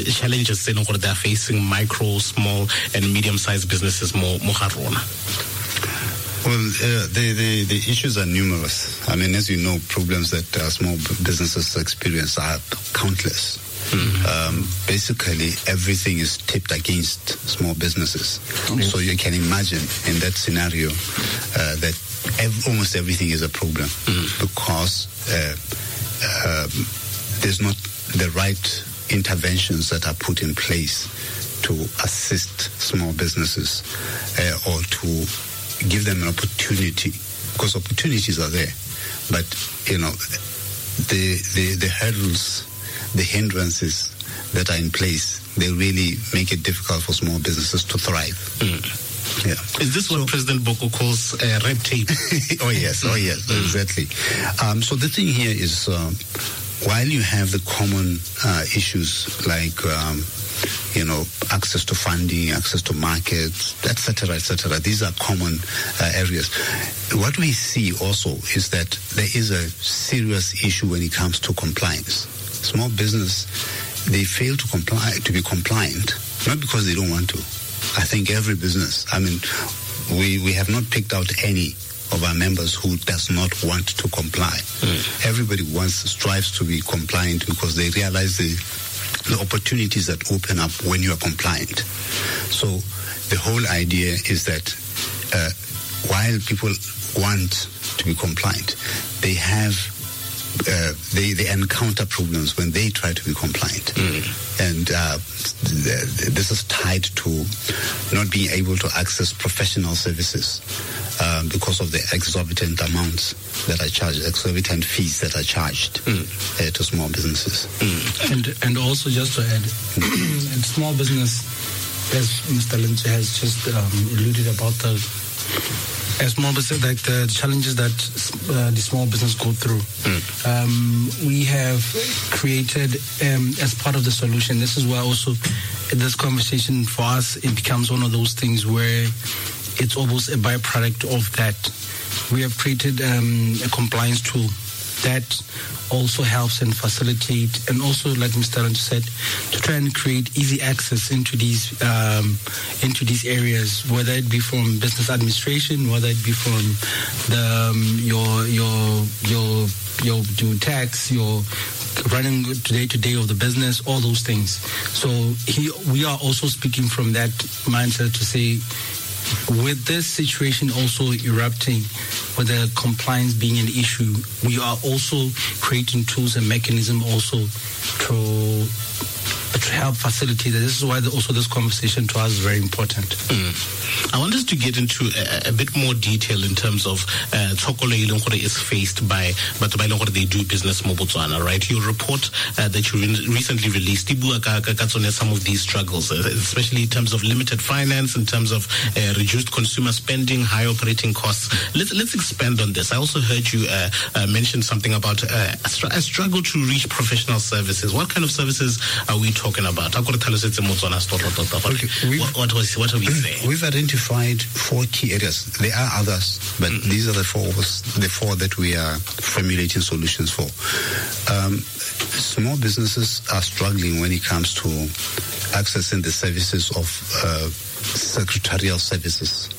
challenges they are facing micro, small, and medium-sized businesses more harona? Well, the issues are numerous. I mean, as you know, problems that small businesses experience are countless. Basically, everything is tipped against small businesses. So you can imagine in that scenario that almost everything is a problem because there's not the right interventions that are put in place to assist small businesses or to give them an opportunity, because opportunities are there, but the hurdles, the hindrances that are in place, they really make it difficult for small businesses to thrive. Yeah. Is this what President Boko calls red tape? Oh yes, exactly. So the thing here is, while you have the common issues like access to funding, access to markets, etc., these are common areas. What we see also is that there is a serious issue when it comes to compliance. Small business, they fail to be compliant, not because they don't want to. I think every business, we have not picked out any of our members who does not want to comply. Everybody strives to be compliant because they realize the opportunities that open up when you are compliant. So the whole idea is that while people want to be compliant, they have they encounter problems when they try to be compliant. And this is tied to not being able to access professional services because of the exorbitant amounts that are charged, exorbitant fees that are charged to small businesses. And also just to add, in small business, as Mr. Lynch has just alluded about as small business, like the challenges that the small business go through. We have created, as part of the solution, this is why also this conversation for us, it becomes one of those things where it's almost a byproduct of that. We have created a compliance tool that also helps and facilitate, and also, like Mr. Lynch said, to try and create easy access into these areas, whether it be from business administration, whether it be from the your tax, your running day-to-day of the business, all those things. So we are also speaking from that mindset to say, with this situation also erupting, with the compliance being an issue, we are also creating tools and mechanisms also to help facilitate that. This is why also this conversation to us is very important. I want us to get into a bit more detail in terms of Tsokolo is faced by they do business mo Botswana, right? Your report that you recently released, some of these struggles, especially in terms of limited finance, in terms of reduced consumer spending, high operating costs. Let's expand on this. I also heard you mention something about a struggle to reach professional services. What kind of services are we talking about? What are we saying? We've identified 4 key areas. There are others, but these are the four that we are formulating solutions for. Small businesses are struggling when it comes to accessing the services of secretarial services,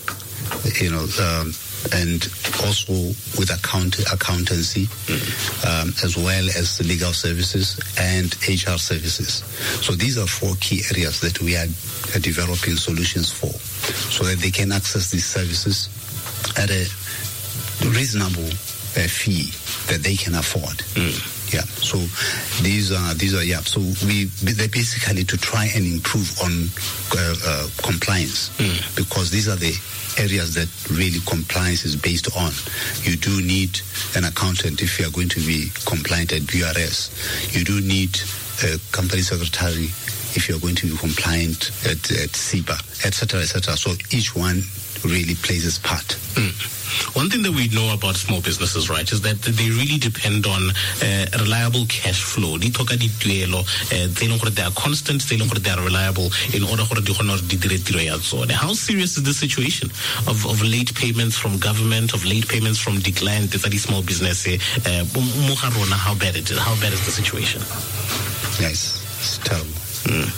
and also with accountancy, as well as legal services and HR services. So these are 4 key areas that we are developing solutions for, so that they can access these services at a reasonable fee that they can afford. Yeah. So these are. So they're basically to try and improve on compliance, because these are the areas that really compliance is based on. You do need an accountant if you are going to be compliant at BRS. You do need a company secretary if you are going to be compliant at SIBA, etc., etc. So each one really plays its part. One thing that we know about small businesses, right, is that they really depend on reliable cash flow. They are constant, they are reliable in order for the How serious is the situation of late payments from government, of late payments from the client, small business? How bad is the situation? Yes, it's terrible.